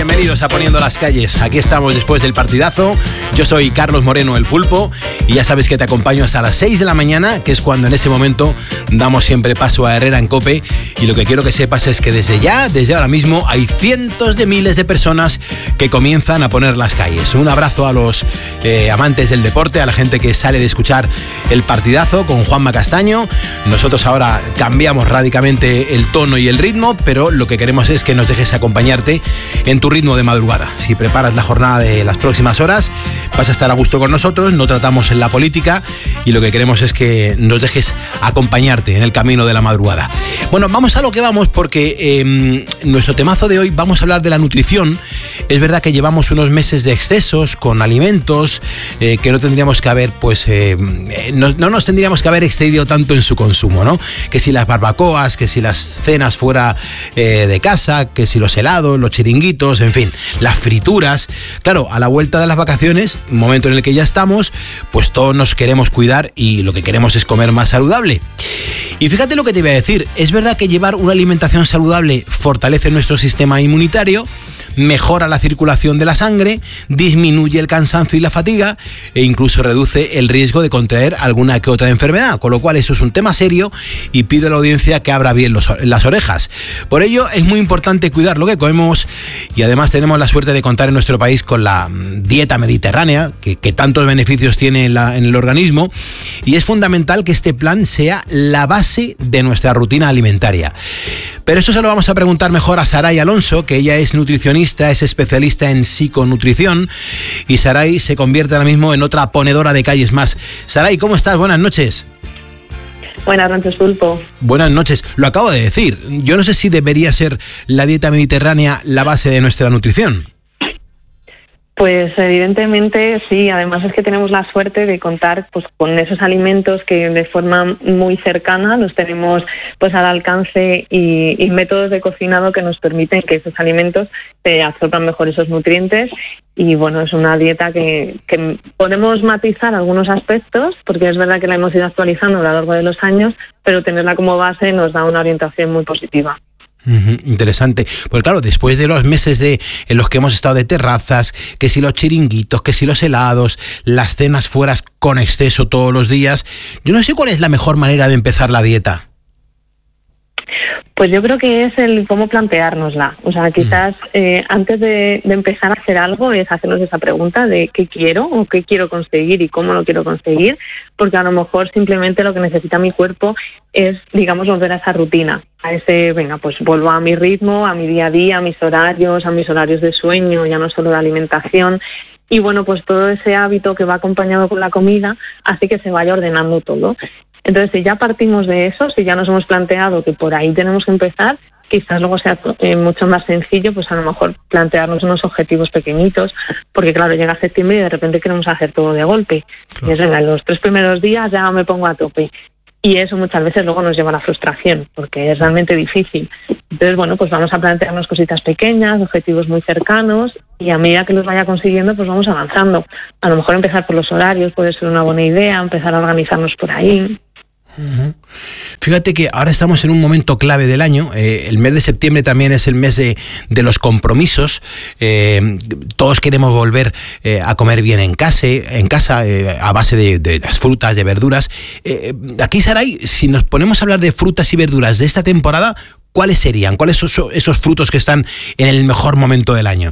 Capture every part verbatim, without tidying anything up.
Bienvenidos a Poniendo las Calles. Aquí estamos después del partidazo. Yo soy Carlos Moreno, el Pulpo, y ya sabes que te acompaño hasta las seis de la mañana, que es cuando en ese momento damos siempre paso a Herrera en COPE. Y lo que quiero que sepas es que desde ya, desde ahora mismo, hay cientos de miles de personas que comienzan a poner las calles. Un abrazo a los eh, amantes del deporte, a la gente que sale de escuchar el partidazo con Juanma Castaño. Nosotros ahora cambiamos radicalmente el tono y el ritmo, pero lo que queremos es que nos dejes acompañarte en tu ritmo de madrugada. Si preparas la jornada de las próximas horas, vas a estar a gusto con nosotros. No tratamos en la política y lo que queremos es que nos dejes acompañarte en el camino de la madrugada. Bueno, vamos a lo que vamos, porque eh, nuestro temazo de hoy vamos a hablar de la nutrición. Es verdad que llevamos unos meses de excesos con alimentos eh, que no tendríamos que haber, pues eh, no, no nos tendríamos que haber excedido tanto en su consumo, ¿no? Que si las barbacoas, que si las cenas fuera eh, de casa, que si los helados, los chiringuitos, en fin, las frituras. Claro, a la vuelta de las vacaciones, momento en el que ya estamos, pues todos nos queremos cuidar y lo que queremos es comer más saludable. Y fíjate lo que te voy a decir, es verdad que llevar una alimentación saludable fortalece nuestro sistema inmunitario, mejora la circulación de la sangre, disminuye el cansancio y la fatiga e incluso reduce el riesgo de contraer alguna que otra enfermedad, con lo cual eso es un tema serio y pido a la audiencia que abra bien los, las orejas. Por ello es muy importante cuidar lo que comemos y además tenemos la suerte de contar en nuestro país con la dieta mediterránea, que, que tantos beneficios tiene en, la, en el organismo, y es fundamental que este plan sea la base de nuestra rutina alimentaria. Pero eso se lo vamos a preguntar mejor a Saray Alonso, que ella es nutricionista, es especialista en psiconutrición, y Saray se convierte ahora mismo en otra ponedora de calles más. Saray, ¿cómo estás? Buenas noches. Buenas noches, Pulpo. Buenas noches. Lo acabo de decir. Yo no sé si debería ser la dieta mediterránea la base de nuestra nutrición. Pues evidentemente sí, además es que tenemos la suerte de contar pues con esos alimentos que de forma muy cercana los tenemos pues al alcance y, y métodos de cocinado que nos permiten que esos alimentos se absorban mejor esos nutrientes. Y bueno, es una dieta que, que podemos matizar algunos aspectos, porque es verdad que la hemos ido actualizando a lo largo de los años, pero tenerla como base nos da una orientación muy positiva. Uh-huh, interesante. Pues claro, después de los meses de en los que hemos estado de terrazas, que si los chiringuitos, que si los helados, las cenas fueras con exceso todos los días, yo no sé cuál es la mejor manera de empezar la dieta. Pues yo creo que es el cómo planteárnosla. O sea, quizás eh, antes de, de empezar a hacer algo es hacernos esa pregunta de qué quiero o qué quiero conseguir y cómo lo quiero conseguir, porque a lo mejor simplemente lo que necesita mi cuerpo es, digamos, volver a esa rutina, a ese, venga, pues vuelvo a mi ritmo, a mi día a día, a mis horarios, a mis horarios de sueño, ya no solo de alimentación. Y bueno, pues todo ese hábito que va acompañado con la comida hace que se vaya ordenando todo. Entonces, si ya partimos de eso, si ya nos hemos planteado que por ahí tenemos que empezar, quizás luego sea eh, mucho más sencillo, pues a lo mejor plantearnos unos objetivos pequeñitos, porque claro, llega septiembre y de repente queremos hacer todo de golpe. Claro. Y es, venga, los tres primeros días ya me pongo a tope. Y eso muchas veces luego nos lleva a la frustración, porque es realmente difícil. Entonces, bueno, pues vamos a plantearnos cositas pequeñas, objetivos muy cercanos, y a medida que los vaya consiguiendo, pues vamos avanzando. A lo mejor empezar por los horarios puede ser una buena idea, empezar a organizarnos por ahí. Uh-huh. Fíjate que ahora estamos en un momento clave del año. Eh, el mes de septiembre también es el mes de, de los compromisos. Eh, todos queremos volver eh, a comer bien en casa, en casa eh, a base de, de las frutas, de verduras. Eh, aquí, Saray, si nos ponemos a hablar de frutas y verduras de esta temporada, ¿cuáles serían? ¿Cuáles son esos frutos que están en el mejor momento del año?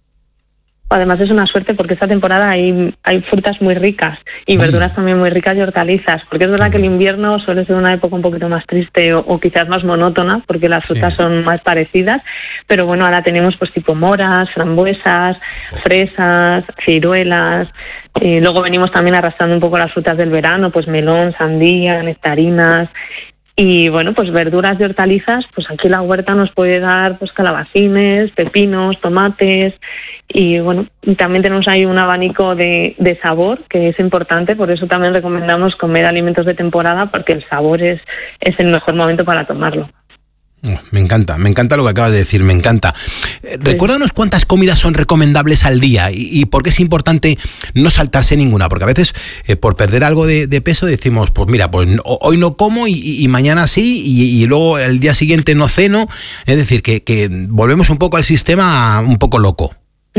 Además es una suerte porque esta temporada hay, hay frutas muy ricas y verduras también muy ricas y hortalizas, porque es verdad que el invierno suele ser una época un poquito más triste o, o quizás más monótona porque las frutas sí. son más parecidas, pero bueno, ahora tenemos pues tipo moras, frambuesas, fresas, ciruelas, eh, luego venimos también arrastrando un poco las frutas del verano, pues melón, sandía, nectarinas. Y bueno, pues verduras y hortalizas, pues aquí la huerta nos puede dar pues calabacines, pepinos, tomates y bueno, también tenemos ahí un abanico de, de sabor que es importante, por eso también recomendamos comer alimentos de temporada porque el sabor es, es el mejor momento para tomarlo. Me encanta, me encanta lo que acabas de decir, me encanta. Eh, recuérdanos cuántas comidas son recomendables al día y, y por qué es importante no saltarse ninguna, porque a veces eh, por perder algo de, de peso decimos, pues mira, pues no, hoy no como y, y, y mañana sí y, y luego el día siguiente no ceno, es decir, que, que volvemos un poco al sistema un poco loco.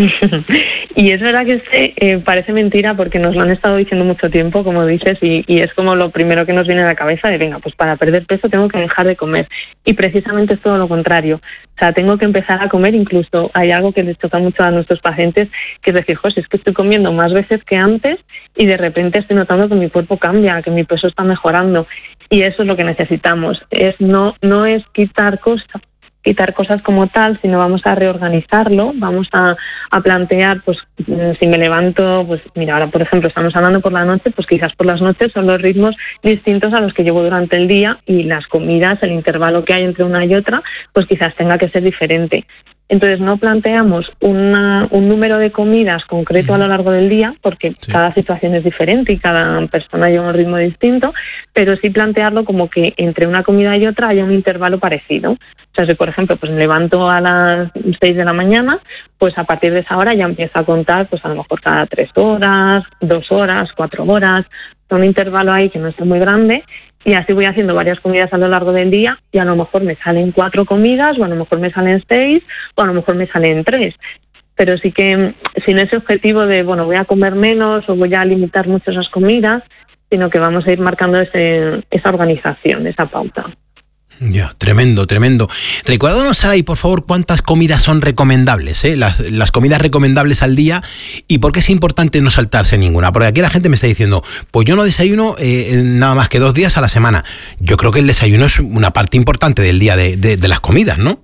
Y es verdad que este, eh, parece mentira porque nos lo han estado diciendo mucho tiempo, como dices, y, y es como lo primero que nos viene a la cabeza de, venga, pues para perder peso tengo que dejar de comer. Y precisamente es todo lo contrario. O sea, tengo que empezar a comer, incluso hay algo que les choca mucho a nuestros pacientes, que es decir, José, es que estoy comiendo más veces que antes y de repente estoy notando que mi cuerpo cambia, que mi peso está mejorando. Y eso es lo que necesitamos. Es no, no es quitar cosas, quitar cosas como tal, sino vamos a reorganizarlo, vamos a, a plantear, pues si me levanto, pues mira, ahora por ejemplo estamos hablando por la noche, pues quizás por las noches son los ritmos distintos a los que llevo durante el día y las comidas, el intervalo que hay entre una y otra, pues quizás tenga que ser diferente. Entonces no planteamos una, un número de comidas concreto a lo largo del día, porque sí, cada situación es diferente y cada persona lleva un ritmo distinto, pero sí plantearlo como que entre una comida y otra haya un intervalo parecido. O sea, si por ejemplo pues me levanto a las seis de la mañana, pues a partir de esa hora ya empiezo a contar pues a lo mejor cada tres horas, dos horas, cuatro horas, un intervalo ahí que no es muy grande. Y así voy haciendo varias comidas a lo largo del día y a lo mejor me salen cuatro comidas o a lo mejor me salen seis o a lo mejor me salen tres. Pero sí que sin ese objetivo de, bueno, voy a comer menos o voy a limitar mucho esas comidas, sino que vamos a ir marcando ese, esa organización, esa pauta. Ya, tremendo, tremendo. Recuérdanos, Saray, por favor, cuántas comidas son recomendables, ¿eh? las, las comidas recomendables al día y por qué es importante no saltarse ninguna. Porque aquí la gente me está diciendo, pues yo no desayuno eh, nada más que dos días a la semana. Yo creo que el desayuno es una parte importante del día de, de, de las comidas, ¿no?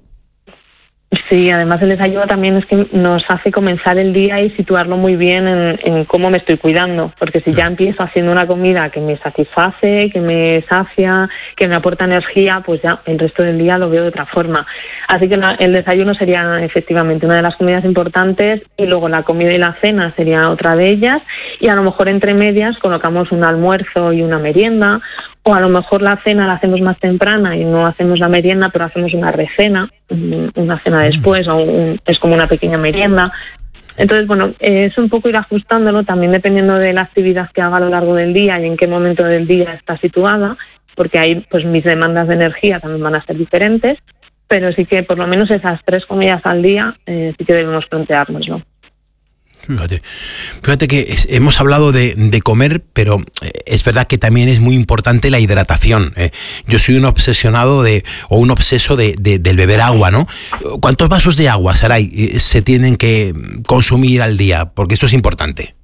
Sí, además el desayuno también es que nos hace comenzar el día y situarlo muy bien en, en cómo me estoy cuidando, porque si ya empiezo haciendo una comida que me satisface, que me sacia, que me aporta energía, pues ya el resto del día lo veo de otra forma. Así que la, el desayuno sería efectivamente una de las comidas importantes y luego la comida y la cena sería otra de ellas y a lo mejor entre medias colocamos un almuerzo y una merienda o a lo mejor la cena la hacemos más temprana y no hacemos la merienda, pero hacemos una recena, una cena después, o un, es como una pequeña merienda. Entonces, bueno, es un poco ir ajustándolo también dependiendo de la actividad que haga a lo largo del día y en qué momento del día está situada, porque ahí pues mis demandas de energía también van a ser diferentes, pero sí que por lo menos esas tres comidas al día eh, sí que debemos planteárnoslo. Fíjate, fíjate que es, hemos hablado de, de comer, pero es verdad que también es muy importante la hidratación. Eh, yo soy un obsesionado de, o un obseso de, de, del beber agua, ¿no? ¿Cuántos vasos de agua, Saray, se tienen que consumir al día? Porque esto es importante.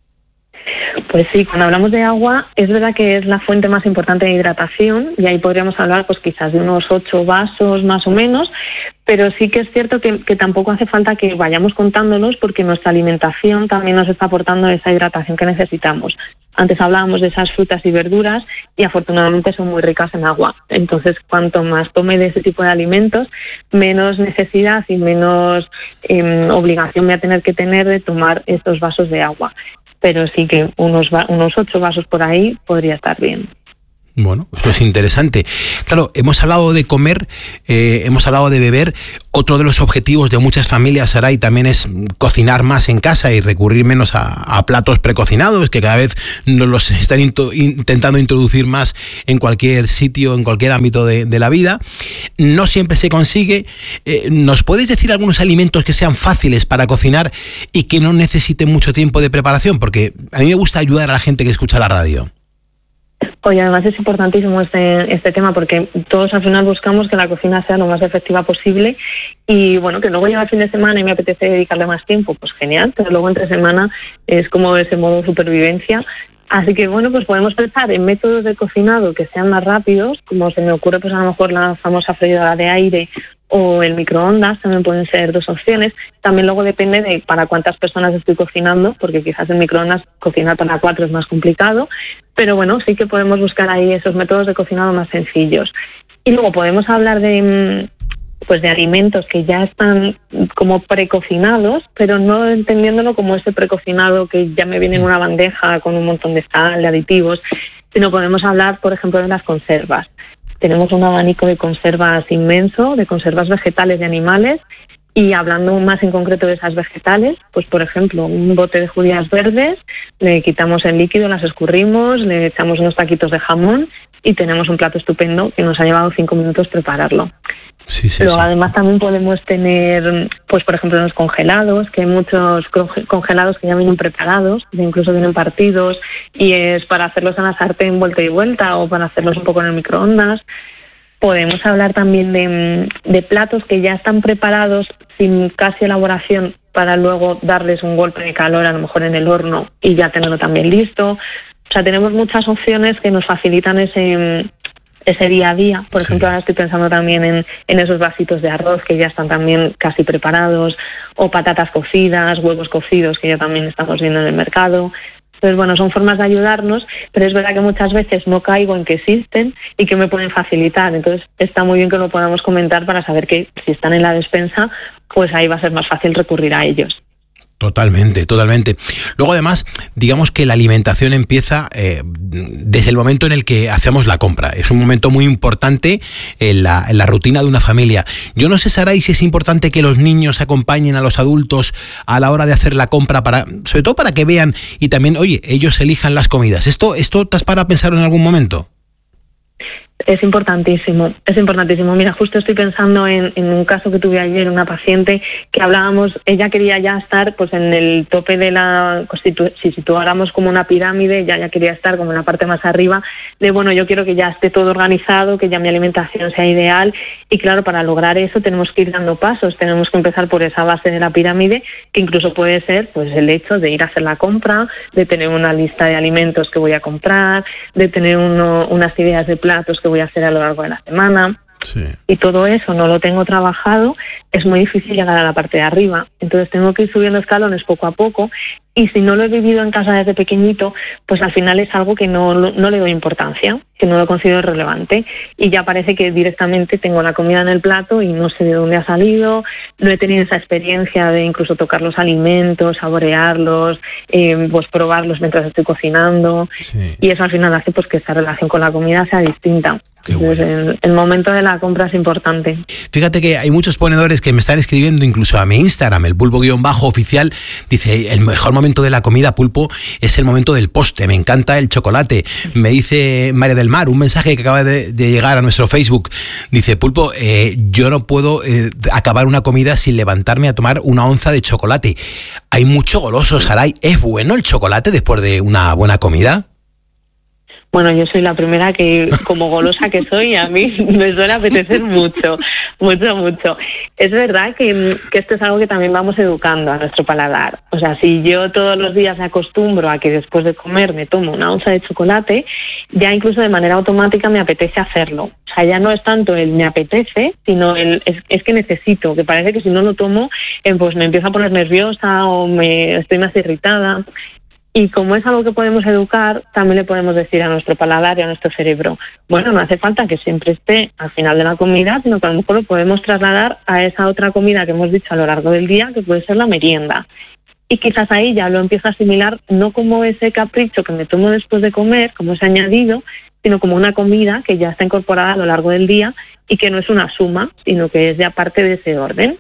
Pues sí, cuando hablamos de agua, es verdad que es la fuente más importante de hidratación y ahí podríamos hablar pues quizás de unos ocho vasos más o menos, pero sí que es cierto que, que tampoco hace falta que vayamos contándolos porque nuestra alimentación también nos está aportando esa hidratación que necesitamos. Antes hablábamos de esas frutas y verduras y afortunadamente son muy ricas en agua. Entonces, cuanto más tome de ese tipo de alimentos, menos necesidad y menos eh, obligación voy a tener que tener de tomar estos vasos de agua. Pero sí que unos, unos ocho vasos por ahí podría estar bien. Bueno, eso es interesante. Claro, hemos hablado de comer, eh, hemos hablado de beber. Otro de los objetivos de muchas familias, Saray, también es cocinar más en casa y recurrir menos a, a platos precocinados, que cada vez nos los están into, intentando introducir más en cualquier sitio, en cualquier ámbito de, de la vida. No siempre se consigue. Eh, ¿Nos puedes decir algunos alimentos que sean fáciles para cocinar y que no necesiten mucho tiempo de preparación? Porque a mí me gusta ayudar a la gente que escucha la radio. Oye, además es importantísimo este, este tema porque todos al final buscamos que la cocina sea lo más efectiva posible y bueno, que luego llega el fin de semana y me apetece dedicarle más tiempo, pues genial, pero luego entre semana es como ese modo supervivencia. Así que bueno, pues podemos pensar en métodos de cocinado que sean más rápidos, como se me ocurre pues a lo mejor la famosa freidora de aire o el microondas, también pueden ser dos opciones. También luego depende de para cuántas personas estoy cocinando, porque quizás el microondas cocinar para cuatro es más complicado, pero bueno, sí que podemos buscar ahí esos métodos de cocinado más sencillos. Y luego podemos hablar de pues de alimentos que ya están como precocinados, pero no entendiéndolo como ese precocinado que ya me viene en una bandeja con un montón de sal, de aditivos, sino podemos hablar, por ejemplo, de las conservas. tenemos un abanico de conservas inmenso, de conservas vegetales y animales. Y hablando más en concreto de esas vegetales, pues por ejemplo, un bote de judías verdes, le quitamos el líquido, las escurrimos, le echamos unos taquitos de jamón y tenemos un plato estupendo que nos ha llevado cinco minutos prepararlo. Sí, sí, Luego sí. además también podemos tener, pues por ejemplo, los congelados, que hay muchos congelados que ya vienen preparados, que incluso vienen partidos, y es para hacerlos en la sartén vuelta y vuelta o para hacerlos un poco en el microondas. Podemos hablar también de, de platos que ya están preparados sin casi elaboración para luego darles un golpe de calor, a lo mejor en el horno, y ya tenerlo también listo. O sea, tenemos muchas opciones que nos facilitan ese, ese día a día. Por Sí. ejemplo, ahora estoy pensando también en, en esos vasitos de arroz que ya están también casi preparados, o patatas cocidas, huevos cocidos que ya también estamos viendo en el mercado. Entonces, bueno, son formas de ayudarnos, pero es verdad que muchas veces no caigo en que existen y que me pueden facilitar. Entonces, está muy bien que lo podamos comentar para saber que si están en la despensa, pues ahí va a ser más fácil recurrir a ellos. Totalmente, totalmente. Luego, además, digamos que la alimentación empieza eh, desde el momento en el que hacemos la compra. Es un momento muy importante en la, en la rutina de una familia. Yo no sé, Saray, si es importante que los niños acompañen a los adultos a la hora de hacer la compra, para, sobre todo para que vean y también, oye, ellos elijan las comidas. ¿Esto, esto te has parado a pensar en algún momento? Es importantísimo, es importantísimo. Mira, justo estoy pensando en, en un caso que tuve ayer, una paciente que hablábamos, ella quería ya estar pues en el tope de la, si situáramos como una pirámide, ella ya quería estar como en la parte más arriba, de bueno, yo quiero que ya esté todo organizado, que ya mi alimentación sea ideal, y claro, para lograr eso tenemos que ir dando pasos, tenemos que empezar por esa base de la pirámide, que incluso puede ser pues el hecho de ir a hacer la compra, de tener una lista de alimentos que voy a comprar, de tener uno, unas ideas de platos que voy a hacer a lo largo de la semana. Sí. Y todo eso no lo tengo trabajado, es muy difícil llegar a la parte de arriba. Entonces tengo que ir subiendo escalones poco a poco, y si no lo he vivido en casa desde pequeñito, pues al final es algo que no, no le doy importancia, que no lo considero relevante, y ya parece que directamente tengo la comida en el plato y no sé de dónde ha salido, no he tenido esa experiencia de incluso tocar los alimentos, saborearlos, eh, pues probarlos mientras estoy cocinando, Sí. y eso al final hace pues que esta relación con la comida sea distinta. Qué Entonces, bueno. el, el momento de la compra es importante. Fíjate que hay muchos ponedores que me están escribiendo incluso a mi Instagram, el pulpo-oficial, dice, el mejor momento de la comida, Pulpo, es el momento del postre, me encanta el chocolate. Me dice María del Mar, un mensaje que acaba de, de llegar a nuestro Facebook, dice, Pulpo, eh, yo no puedo eh, acabar una comida sin levantarme a tomar una onza de chocolate. Hay mucho goloso, Saray. ¿Es bueno el chocolate después de una buena comida? Bueno, yo soy la primera que, como golosa que soy, a mí me suele apetecer mucho, mucho, mucho. Es verdad que, que esto es algo que también vamos educando a nuestro paladar. O sea, si yo todos los días me acostumbro a que después de comer me tomo una onza de chocolate, ya incluso de manera automática me apetece hacerlo. O sea, ya no es tanto el me apetece, sino el es, es que necesito, que parece que si no lo tomo, eh, pues me empiezo a poner nerviosa o me estoy más irritada. Y como es algo que podemos educar, también le podemos decir a nuestro paladar y a nuestro cerebro, bueno, no hace falta que siempre esté al final de la comida, sino que a lo mejor lo podemos trasladar a esa otra comida que hemos dicho a lo largo del día, que puede ser la merienda. Y quizás ahí ya lo empiezo a asimilar no como ese capricho que me tomo después de comer, como ese añadido, sino como una comida que ya está incorporada a lo largo del día y que no es una suma, sino que es ya parte de ese orden.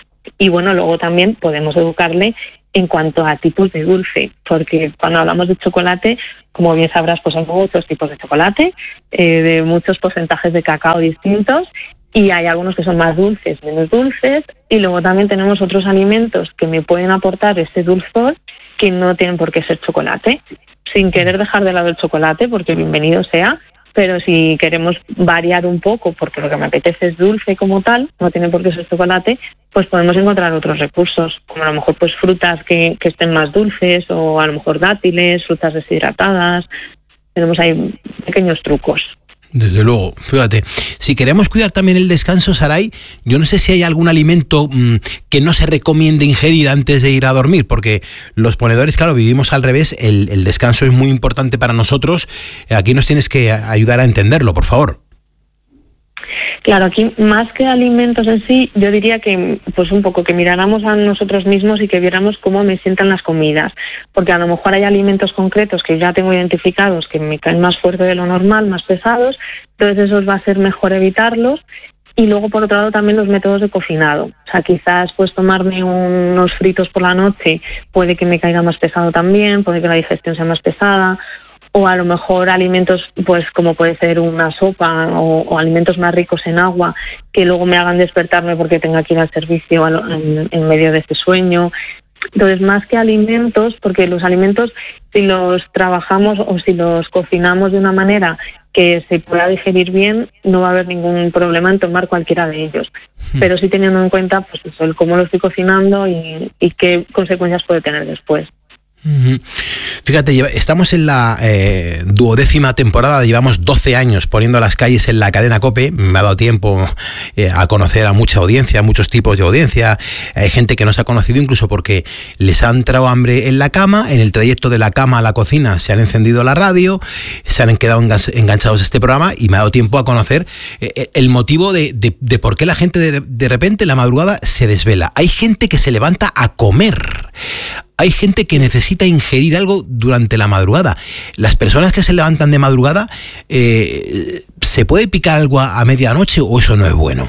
Y bueno, luego también podemos educarle en cuanto a tipos de dulce, porque cuando hablamos de chocolate, como bien sabrás, pues hay muchos tipos de chocolate, eh, de muchos porcentajes de cacao distintos, y hay algunos que son más dulces, menos dulces, y luego también tenemos otros alimentos que me pueden aportar ese dulzor que no tienen por qué ser chocolate, sin querer dejar de lado el chocolate, porque bienvenido sea, pero si queremos variar un poco, porque lo que me apetece es dulce como tal, no tiene por qué ser chocolate, pues podemos encontrar otros recursos, como a lo mejor pues frutas que, que estén más dulces, o a lo mejor dátiles, frutas deshidratadas. Tenemos ahí pequeños trucos. Desde luego, fíjate, si queremos cuidar también el descanso, Saray, yo no sé si hay algún alimento mmm, que no se recomiende ingerir antes de ir a dormir, porque los ponedores, claro, vivimos al revés, el, el descanso es muy importante para nosotros. Aquí nos tienes que ayudar a entenderlo, por favor. Claro, aquí más que alimentos en sí, yo diría que pues un poco que miráramos a nosotros mismos y que viéramos cómo me sientan las comidas, porque a lo mejor hay alimentos concretos que ya tengo identificados que me caen más fuerte de lo normal, más pesados, entonces esos va a ser mejor evitarlos. Y luego, por otro lado, también los métodos de cocinado. O sea, quizás pues tomarme unos fritos por la noche puede que me caiga más pesado también, puede que la digestión sea más pesada, o a lo mejor alimentos pues como puede ser una sopa o, o alimentos más ricos en agua que luego me hagan despertarme porque tenga que ir al servicio en, en medio de este sueño. Entonces, más que alimentos, porque los alimentos, si los trabajamos o si los cocinamos de una manera que se pueda digerir bien, no va a haber ningún problema en tomar cualquiera de ellos. Pero sí teniendo en cuenta pues eso, el cómo lo estoy cocinando y, y qué consecuencias puede tener después. Uh-huh. Fíjate, estamos en la eh, duodécima temporada, llevamos doce años poniendo las calles en la cadena COPE. Me ha dado tiempo eh, a conocer a mucha audiencia, muchos tipos de audiencia. Hay gente que nos ha conocido incluso porque les ha entrado hambre en la cama, en el trayecto de la cama a la cocina se han encendido la radio, se han quedado enganchados a este programa y me ha dado tiempo a conocer eh, el motivo de, de, de por qué la gente de, de repente en la madrugada se desvela. Hay gente que se levanta a comer. Hay gente que necesita ingerir algo durante la madrugada. Las personas que se levantan de madrugada, eh, ¿se puede picar algo a, a medianoche o eso no es bueno?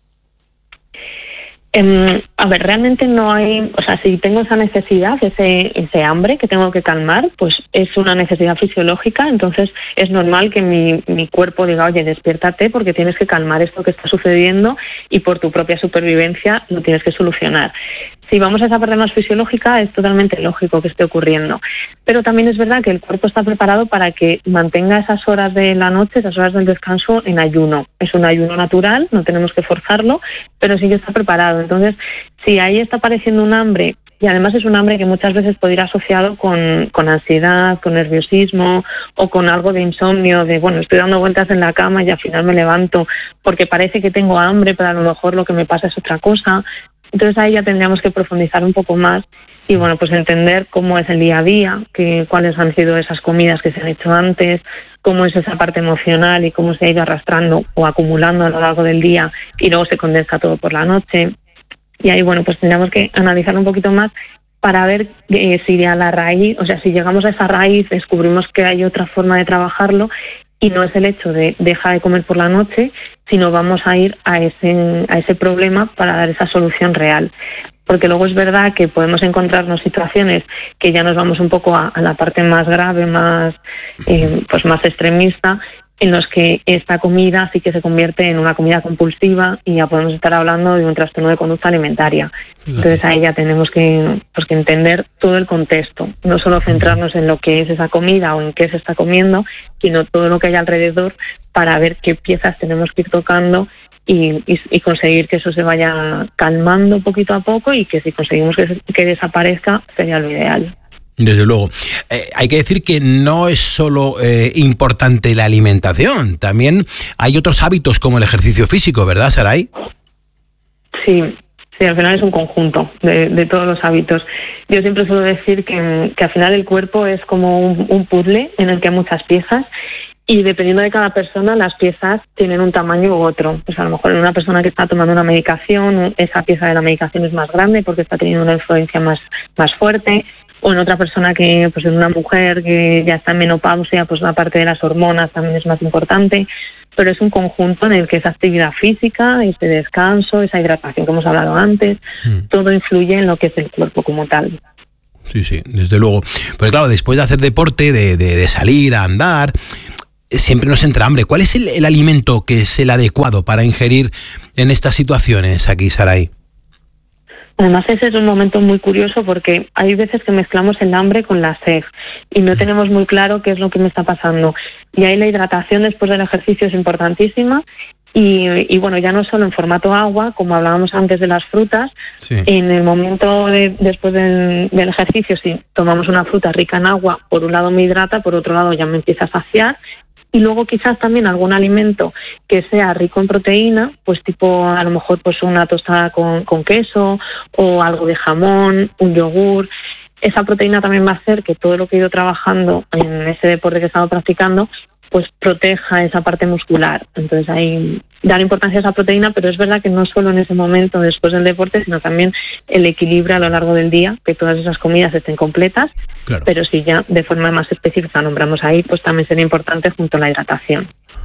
Um, a ver, realmente no hay, o sea, si tengo esa necesidad, ese, ese hambre que tengo que calmar, pues es una necesidad fisiológica, entonces es normal que mi, mi cuerpo diga, oye, despiértate porque tienes que calmar esto que está sucediendo y por tu propia supervivencia lo tienes que solucionar. Si vamos a esa parte más fisiológica, es totalmente lógico que esté ocurriendo. Pero también es verdad que el cuerpo está preparado para que mantenga esas horas de la noche, esas horas del descanso en ayuno. Es un ayuno natural, no tenemos que forzarlo, pero sí que está preparado. Entonces, si ahí está apareciendo un hambre, y además es un hambre que muchas veces puede ir asociado con, con ansiedad, con nerviosismo o con algo de insomnio, de bueno, estoy dando vueltas en la cama y al final me levanto porque parece que tengo hambre, pero a lo mejor lo que me pasa es otra cosa. Entonces ahí ya tendríamos que profundizar un poco más y bueno, pues entender cómo es el día a día, que, cuáles han sido esas comidas que se han hecho antes, cómo es esa parte emocional y cómo se ha ido arrastrando o acumulando a lo largo del día y luego se condensa todo por la noche. Y ahí bueno, pues tendríamos que analizar un poquito más para ver eh, si a la raíz, o sea, si llegamos a esa raíz, descubrimos que hay otra forma de trabajarlo y no es el hecho de dejar de comer por la noche, sino vamos a ir a ese, a ese problema para dar esa solución real. Porque luego es verdad que podemos encontrarnos situaciones que ya nos vamos un poco a, a la parte más grave, más, eh, pues más extremista, en los que esta comida sí que se convierte en una comida compulsiva y ya podemos estar hablando de un trastorno de conducta alimentaria. Fíjate. Entonces ahí ya tenemos que, pues, que entender todo el contexto, no solo centrarnos en lo que es esa comida o en qué se está comiendo, sino todo lo que hay alrededor para ver qué piezas tenemos que ir tocando y, y, y conseguir que eso se vaya calmando poquito a poco y que si conseguimos que, que desaparezca sería lo ideal. Desde luego. Eh, hay que decir que no es solo eh, importante la alimentación, también hay otros hábitos como el ejercicio físico, ¿verdad, Saray? Sí, sí, al final es un conjunto de, de todos los hábitos. Yo siempre suelo decir que, que al final el cuerpo es como un, un puzzle en el que hay muchas piezas y dependiendo de cada persona las piezas tienen un tamaño u otro. Pues a lo mejor en una persona que está tomando una medicación, esa pieza de la medicación es más grande porque está teniendo una influencia más, más fuerte. O en otra persona que, pues en una mujer que ya está en menopausia, pues la parte de las hormonas también es más importante, pero es un conjunto en el que esa actividad física, ese descanso, esa hidratación que hemos hablado antes, mm. todo influye en lo que es el cuerpo como tal. Sí, sí, desde luego. Porque claro, después de hacer deporte, de, de, de salir a andar, siempre nos entra hambre. ¿Cuál es el, el alimento que es el adecuado para ingerir en estas situaciones aquí, Saray? Además, ese es un momento muy curioso porque hay veces que mezclamos el hambre con la sed y no tenemos muy claro qué es lo que me está pasando. Y ahí la hidratación después del ejercicio es importantísima y, y bueno, ya no solo en formato agua, como hablábamos antes de las frutas, sí. En el momento de, después del, del ejercicio, si tomamos una fruta rica en agua, por un lado me hidrata, por otro lado ya me empieza a saciar. Y luego quizás también algún alimento que sea rico en proteína, pues tipo a lo mejor pues una tostada con, con queso o algo de jamón, un yogur. Esa proteína también va a hacer que todo lo que he ido trabajando en ese deporte que he estado practicando pues proteja esa parte muscular. Entonces ahí dar importancia a esa proteína, pero es verdad que no solo en ese momento después del deporte, sino también el equilibrio a lo largo del día, que todas esas comidas estén completas, claro. Pero si ya de forma más específica nombramos ahí, pues también sería importante junto a la hidratación.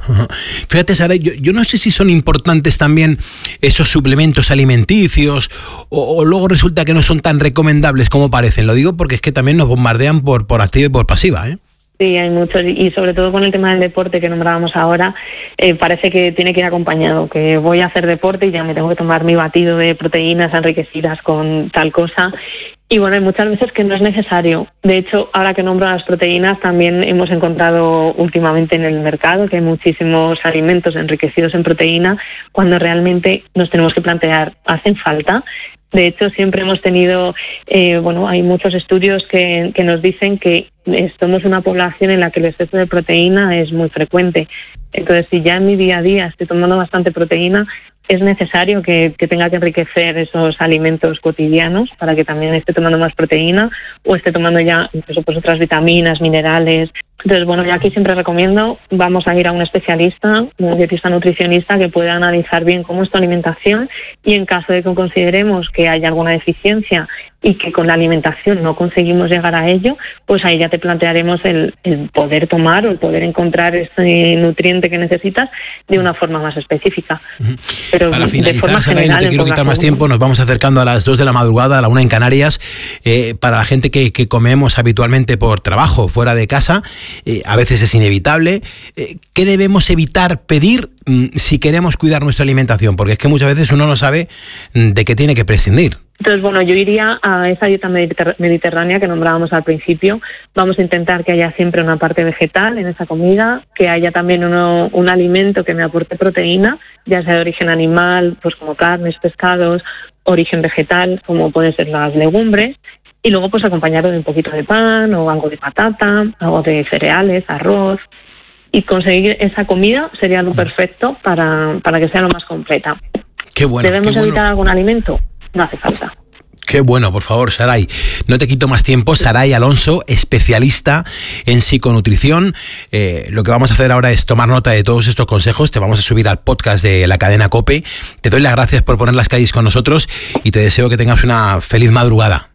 Fíjate, Sara, yo, yo no sé si son importantes también esos suplementos alimenticios o, o luego resulta que no son tan recomendables como parecen. Lo digo porque es que también nos bombardean por, por activa y por pasiva, ¿eh? Sí, hay muchos, y sobre todo con el tema del deporte que nombrábamos ahora, eh, parece que tiene que ir acompañado, que voy a hacer deporte y ya me tengo que tomar mi batido de proteínas enriquecidas con tal cosa. Y bueno, hay muchas veces que no es necesario. De hecho, ahora que nombro las proteínas, también hemos encontrado últimamente en el mercado que hay muchísimos alimentos enriquecidos en proteína, cuando realmente nos tenemos que plantear, ¿hacen falta? De hecho, siempre hemos tenido, eh, bueno, hay muchos estudios que, que nos dicen que somos una población en la que el exceso de proteína es muy frecuente. Entonces, si ya en mi día a día estoy tomando bastante proteína, es necesario que, que tenga que enriquecer esos alimentos cotidianos para que también esté tomando más proteína o esté tomando ya incluso pues otras vitaminas, minerales. Entonces, bueno, yo aquí siempre recomiendo, vamos a ir a un especialista, un dietista nutricionista que pueda analizar bien cómo es tu alimentación y en caso de que consideremos que haya alguna deficiencia y que con la alimentación no conseguimos llegar a ello, pues ahí ya te plantearemos el, el poder tomar o el poder encontrar ese nutriente que necesitas de una forma más específica. Pero para finalizar, de forma Sara, general, no te quiero quitar más tiempo, nos vamos acercando a las dos de la madrugada, a la una en Canarias. Eh, para la gente que, que comemos habitualmente por trabajo, fuera de casa, eh, a veces es inevitable. Eh, ¿Qué debemos evitar pedir mm, si queremos cuidar nuestra alimentación? Porque es que muchas veces uno no sabe mm, de qué tiene que prescindir. Entonces, bueno, yo iría a esa dieta mediterránea que nombrábamos al principio. Vamos a intentar que haya siempre una parte vegetal en esa comida, que haya también uno, un alimento que me aporte proteína, ya sea de origen animal, pues como carnes, pescados, origen vegetal, como pueden ser las legumbres, y luego pues acompañarlo de un poquito de pan o algo de patata, algo de cereales, arroz, y conseguir esa comida sería lo perfecto para, para que sea lo más completa. Qué bueno. ¿Debemos qué bueno. evitar algún alimento? No hace falta. Qué bueno, por favor, Saray. No te quito más tiempo. Saray Alonso, especialista en psiconutrición. Eh, lo que vamos a hacer ahora es tomar nota de todos estos consejos. Te vamos a subir al podcast de la cadena COPE. Te doy las gracias por poner las calles con nosotros y te deseo que tengas una feliz madrugada.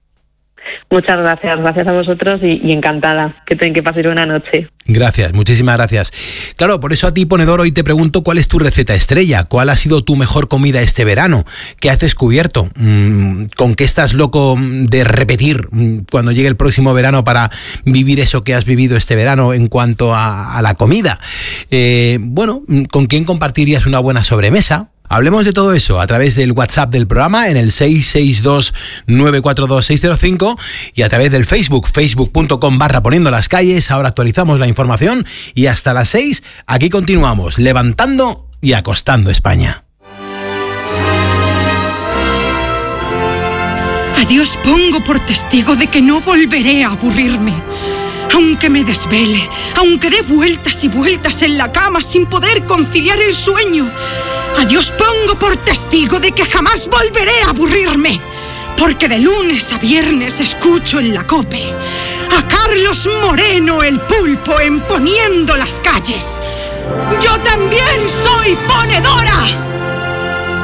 Muchas gracias, gracias a vosotros y, y encantada. Que tengan que pasar una noche. Gracias, muchísimas gracias. Claro, por eso a ti, ponedor, hoy te pregunto cuál es tu receta estrella, cuál ha sido tu mejor comida este verano, qué has descubierto, con qué estás loco de repetir cuando llegue el próximo verano para vivir eso que has vivido este verano en cuanto a, a la comida. Eh, bueno, ¿con quién compartirías una buena sobremesa? Hablemos de todo eso a través del WhatsApp del programa en el seis seis dos nueve cuatro dos seis cero cinco y a través del Facebook, facebook.com barra poniendo las calles. Ahora actualizamos la información y hasta las seis aquí continuamos levantando y acostando España. A Dios pongo por testigo de que no volveré a aburrirme. Aunque me desvele, aunque dé vueltas y vueltas en la cama sin poder conciliar el sueño, a Dios pongo por testigo de que jamás volveré a aburrirme, porque de lunes a viernes escucho en la COPE a Carlos Moreno el Pulpo en Poniendo las Calles. ¡Yo también soy ponedora!